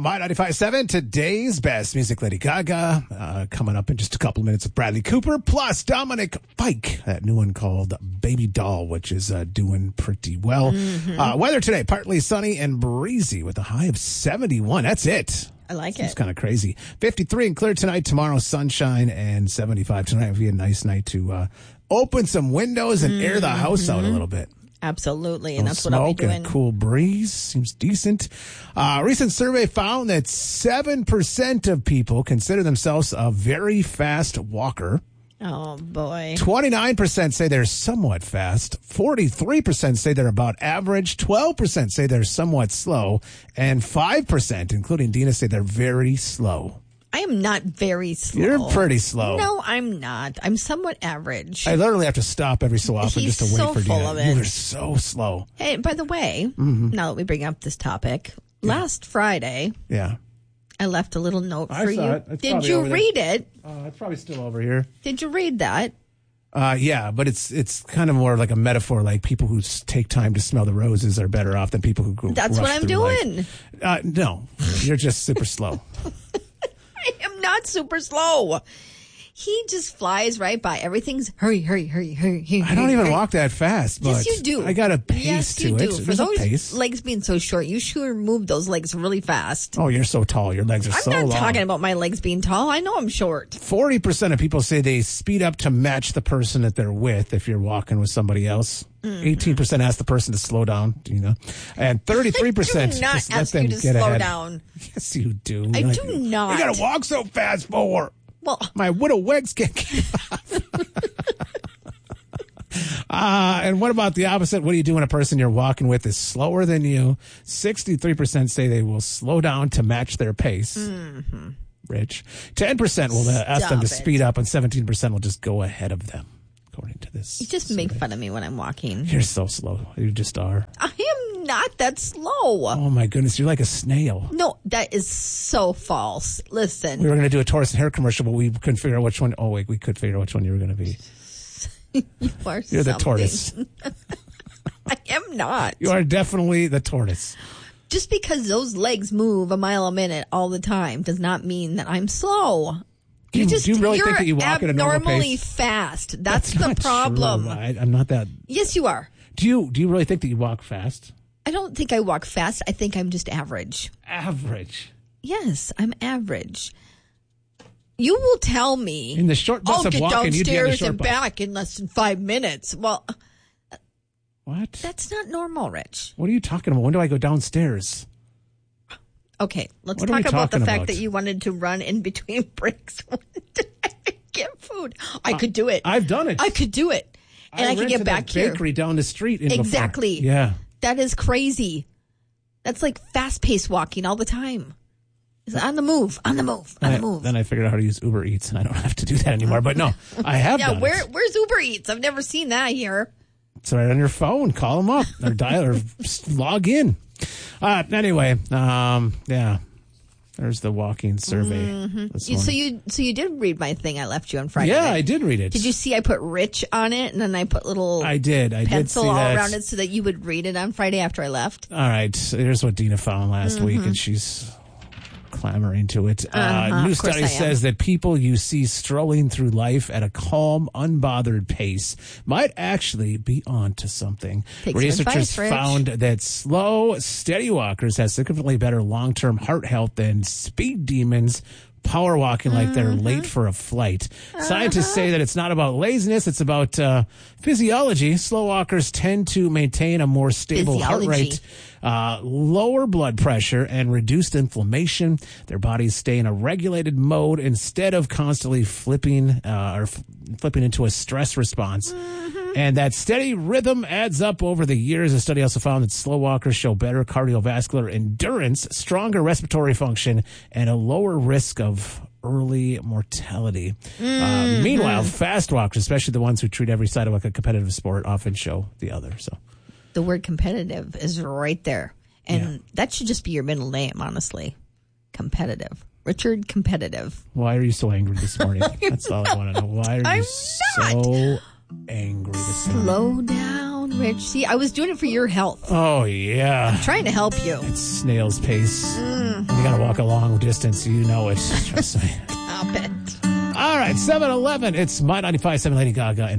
My 95.7, today's best music, Lady Gaga. Coming up in just a couple of minutes with Bradley Cooper, plus Dominic Fike, that new one called Baby Doll, which is doing pretty well. Weather today, partly sunny and breezy with a high of 71. That's it. I like it. It's kind of crazy. 53 and clear tonight. Tomorrow, sunshine and 75. Tonight will be a nice night to open some windows and air the house out a little bit. Absolutely, and that's what I'll be doing. And a cool breeze seems decent. Recent survey found that 7% of people consider themselves a very fast walker. Oh, boy. 29% say they're somewhat fast. 43% say they're about average. 12% say they're somewhat slow. And 5%, including Dina, say they're very slow. I am not very slow. You're pretty slow. No, I'm not. I'm somewhat average. I literally have to stop every so often just to wait for full Dina. of it. You are so slow. Hey, by the way, now that we bring up this topic, last Friday, I left a little note for you. It. Did you read it? It's probably still over here. Did you read that? Yeah, but it's kind of more like a metaphor, like people who take time to smell the roses are better off than people who go. That's what I'm doing. No, you're just super slow. I am not super slow. He just flies right by. Everything's hurry. I don't even walk that fast. But yes, you do. I got a pace to it. For those legs being so short, you sure move those legs really fast. Oh, you're so tall. Your legs are so long. I'm not talking about my legs being tall. I know I'm short. 40% of people say they speed up to match the person that they're with if you're walking with somebody else. 18% ask the person to slow down, and 33% just let them get ahead. Down. Yes, you do. I do not. You gotta walk so fast for. Well, my widow legs can't keep up. And what about the opposite? What do you do when a person you're walking with is slower than you? 63% say they will slow down to match their pace. Rich. 10% will ask them to speed up, and 17% will just go ahead of them. According to this, you just make fun of me when I'm walking. You're so slow. You just are. I am not that slow. Oh my goodness, you're like a snail. No, that is so false. Listen, we were going to do a Taurus and hair commercial, but we couldn't figure out which one. Oh wait, we could figure out which one you were going to be. You're the tortoise. I am not. You are definitely the tortoise. Just because those legs move a mile a minute all the time does not mean that I'm slow. Do you really think that you walk at a normal pace? You're abnormally fast. That's the problem. True. I'm not that. Yes, you are. Do you really think that you walk fast? I don't think I walk fast. I think I'm just average. Average? Yes, I'm average. You will tell me. In the short bus of walking, you'd be on the short bus. Downstairs and back in less than 5 minutes. Well, what? That's not normal, Rich. What are you talking about? When do I go downstairs? Okay, let's talk about the fact that you wanted to run in between breaks to get food. I could do it. I've done it. I could do it. And I could get back here. Bakery down the street. Exactly. Before. Yeah. That is crazy. That's like fast-paced walking all the time. It's on the move. Then I figured out how to use Uber Eats, and I don't have to do that anymore. But no, I have done it. Where's Uber Eats? I've never seen that here. It's right on your phone. Call them up or dial or log in. Anyway, there's the walking survey. So you did read my thing I left you on Friday. Yeah, I did read it. Did you see I put Rich on it, and then I put little I did pencil all around it so that you would read it on Friday after I left? All right. Here's what Dina found last week, and she's clamoring to it. New study says that people you see strolling through life at a calm, unbothered pace might actually be onto something. Researchers found that slow, steady walkers have significantly better long-term heart health than speed demons power walking like they're late for a flight. Scientists say that it's not about laziness, it's about physiology. Slow walkers tend to maintain a more stable heart rate, lower blood pressure, and reduced inflammation. Their bodies stay in a regulated mode instead of constantly flipping into a stress response. And that steady rhythm adds up over the years. A study also found that slow walkers show better cardiovascular endurance, stronger respiratory function, and a lower risk of early mortality. Meanwhile, fast walkers, especially the ones who treat every side of like a competitive sport, often show the other. So, the word competitive is right there. And that should just be your middle name, honestly. Competitive. Richard Competitive. Why are you so angry this morning? That's all I want to know. Why are you so angry this morning? Slow down. down, Rich. See, I was doing it for your health. Oh, yeah. Trying to help you. It's snail's pace. You got to walk a long distance. You know it. Trust me. Stop it. All right, 7-Eleven. It's My 95.7 Lady Gaga.